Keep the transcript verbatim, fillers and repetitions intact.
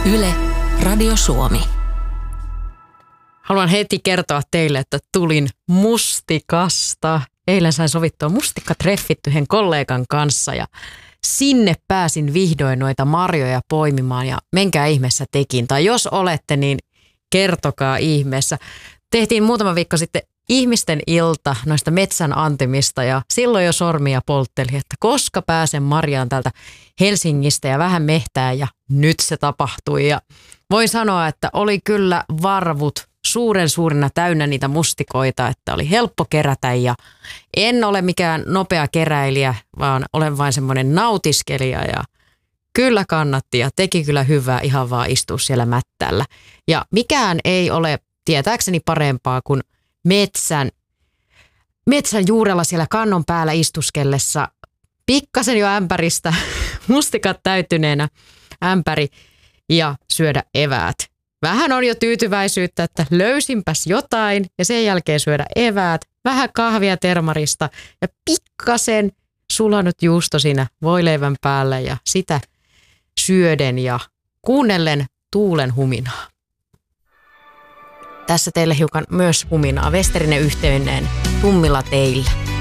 Yle, Radio Suomi. Haluan heti kertoa teille, että tulin mustikasta. Eilen sain sovittua mustikkatreffit yhden kollegan kanssa ja sinne pääsin vihdoin noita marjoja poimimaan ja menkää ihmeessä tekin. Tai jos olette, niin kertokaa ihmeessä. Tehtiin muutama viikko sitten ihmisten ilta noista metsän antimista ja silloin jo sormia poltteli, että koska pääsen marjaan täältä Helsingistä ja vähän mehtää ja nyt se tapahtui. Ja voin sanoa, että oli kyllä varvut suuren suurina täynnä niitä mustikoita, että oli helppo kerätä ja en ole mikään nopea keräilijä, vaan olen vain semmoinen nautiskelija ja kyllä kannatti ja teki kyllä hyvää ihan vaan istua siellä mättällä. Ja mikään ei ole tietääkseni parempaa kuin metsän, metsän juurella siellä kannon päällä istuskellessa, pikkasen jo ämpäristä, mustikat täytyneenä ämpäri ja syödä eväät. Vähän on jo tyytyväisyyttä, että löysinpäs jotain ja sen jälkeen syödä eväät, vähän kahvia termarista ja pikkasen sulanut juusto siinä voileivän päällä ja sitä syöden ja kuunnellen tuulen huminaa. Tässä teille hiukan myös huminaa. Westerinen yhteinen tummilla teillä.